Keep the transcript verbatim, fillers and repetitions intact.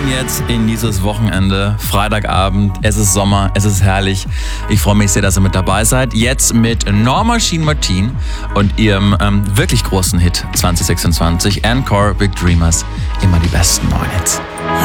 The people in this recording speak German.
rein jetzt in dieses Wochenende. Freitagabend, es ist Sommer, es ist herrlich. Ich freue mich sehr, dass ihr mit dabei seid. Jetzt mit Norma Jean Martin und ihrem ähm, wirklich großen Hit zwanzig sechsundzwanzig, Encore Big Dreamers. Immer die besten neuen Hits.